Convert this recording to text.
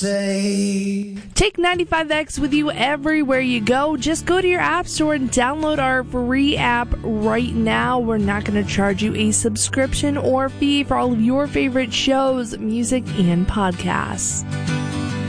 say. Take 95X with you everywhere you go. Just go to your app store and download our free app right now. We're not going to charge you a subscription or fee for all of your favorite shows, music, and podcasts.